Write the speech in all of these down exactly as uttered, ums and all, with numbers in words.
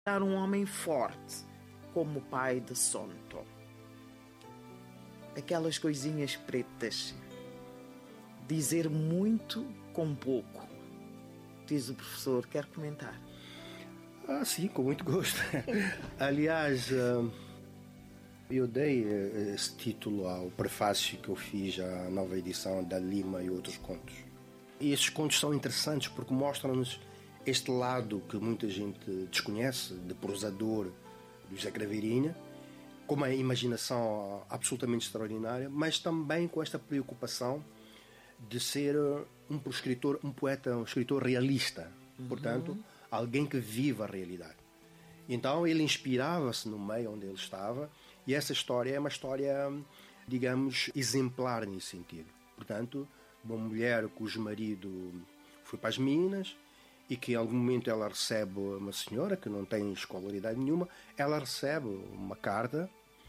Era um homem forte, como o pai de Sonto. Aquelas coisinhas pretas. Dizer muito com pouco. Diz o professor, quer comentar? Ah, sim, com muito gosto. Aliás, eu dei esse título ao prefácio que eu fiz à nova edição da Lima e Outros Contos. E estes contos são interessantes porque mostram-nos este lado que muita gente desconhece, de prosador do José Craveirinha, com uma imaginação absolutamente extraordinária, mas também com esta preocupação de ser um escritor, um poeta, um escritor realista, uhum. Portanto, alguém que vive a realidade. Então ele inspirava-se no meio onde ele estava, e essa história é uma história, digamos, exemplar nesse sentido. Portanto, uma mulher cujo marido foi para as Minas e que em algum momento ela recebe uma senhora que não tem escolaridade nenhuma, ela recebe uma carta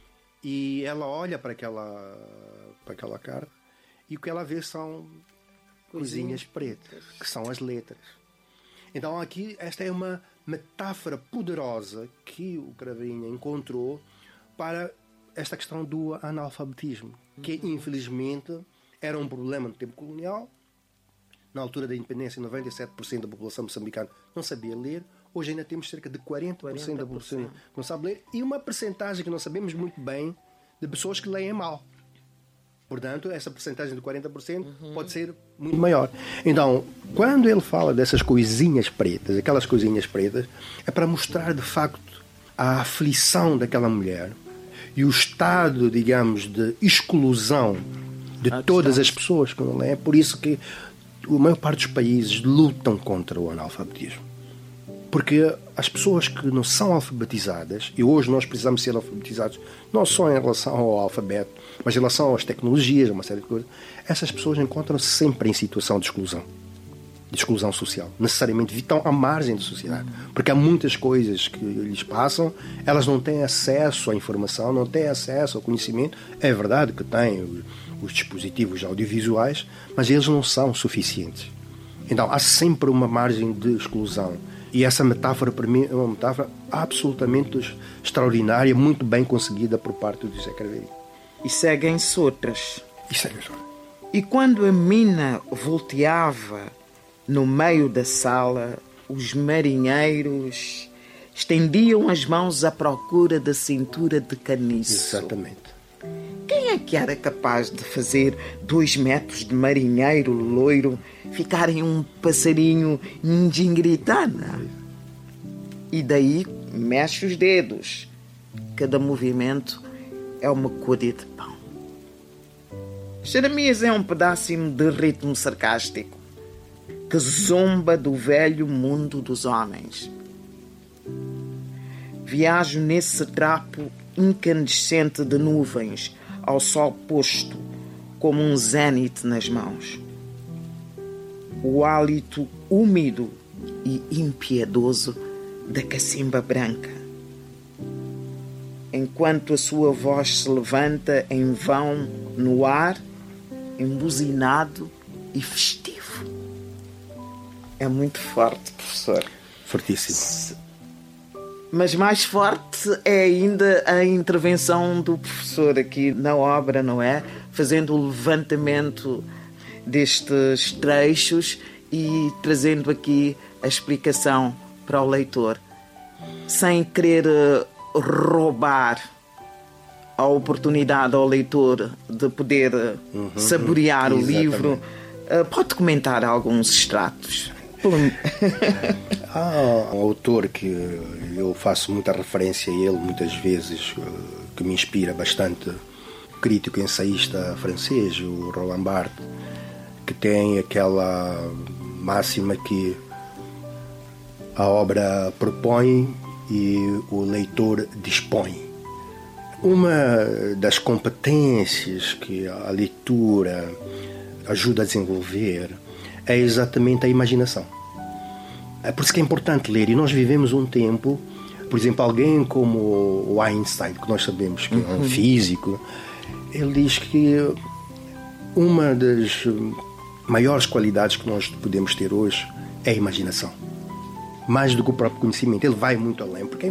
e ela olha para aquela, para aquela carta e o que ela vê são coisinhas pretas, que são as letras. Então aqui esta é uma metáfora poderosa que o Craveirinha encontrou para esta questão do analfabetismo, que infelizmente era um problema no tempo colonial. Na altura da independência, noventa e sete por cento da população moçambicana não sabia ler. Hoje ainda temos cerca de quarenta por cento da população que não sabe ler e uma percentagem que não sabemos muito bem de pessoas que leem mal. Portanto, essa percentagem de quarenta por cento uhum. pode ser muito maior. Então, quando ele fala dessas coisinhas pretas, aquelas coisinhas pretas, é para mostrar de facto a aflição daquela mulher e o estado, digamos, de exclusão de ah, todas as pessoas que não leem. É por isso que a maior parte dos países lutam contra o analfabetismo. Porque as pessoas que não são alfabetizadas, e hoje nós precisamos ser alfabetizados, não só em relação ao alfabeto, mas em relação às tecnologias, uma série de coisas, essas pessoas encontram-se sempre em situação de exclusão, de exclusão social. Necessariamente estão à margem da sociedade. Porque há muitas coisas que lhes passam, elas não têm acesso à informação, não têm acesso ao conhecimento. É verdade que têm os dispositivos audiovisuais, mas eles não são suficientes. Então há sempre uma margem de exclusão. E essa metáfora, para mim, é uma metáfora absolutamente extraordinária, muito bem conseguida por parte do José Craveirinha. E seguem-se outras. E seguem-se outras. E quando a mina volteava no meio da sala, os marinheiros estendiam as mãos à procura da cintura de caniço. Exatamente. Quem é que era capaz de fazer dois metros de marinheiro loiro ficarem um passarinho njingritana? E daí mexe os dedos. Cada movimento é uma côdea de pão. Jeremias é um pedacinho de ritmo sarcástico que zomba do velho mundo dos homens. Viajo nesse trapo incandescente de nuvens ao sol posto como um zénite nas mãos. O hálito úmido e impiedoso da cacimba branca. Enquanto a sua voz se levanta em vão no ar, embuzinado e festivo. É muito forte, professor. Fortíssimo. Mas mais forte é ainda a intervenção do professor aqui na obra, não é? Fazendo o levantamento destes trechos e trazendo aqui a explicação para o leitor, sem querer roubar a oportunidade ao leitor de poder uhum, saborear uhum, o livro. Pode comentar alguns extratos? Há um autor que eu faço muita referência a ele muitas vezes, que me inspira bastante, crítico e ensaísta francês, o Roland Barthes, que tem aquela máxima que a obra propõe e o leitor dispõe. Uma das competências que a leitura ajuda a desenvolver é exatamente a imaginação. É por isso que é importante ler. E nós vivemos um tempo, por exemplo, alguém como o Einstein, que nós sabemos que é um físico, ele diz que uma das maiores qualidades que nós podemos ter hoje é a imaginação. mais do que o próprio conhecimento. Ele vai muito além, porque